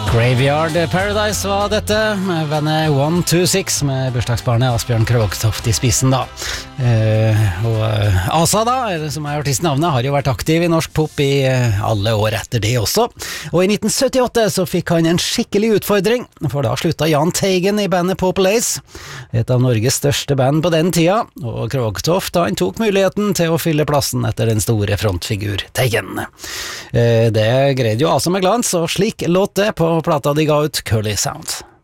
Graveyard Paradise var dette, med bandet 126 med bursdagsbarnet Asbjørn Krogtoft i spissen da. Asa da, som er artistnavnet, har jo vært aktiv i norsk pop i alle år etter det også. Og i 1978 så fikk han en skikkelig utfordring, for da slutta Jahn Teigen i bandet Purple Haze, et av Norges største band på den tida, og Krogtoft han tok muligheten til å fylle plassen etter den store frontfigur Teigen. Det greide jo Asa med glans, og slik låt det på plata de ga ut, Curly Sound.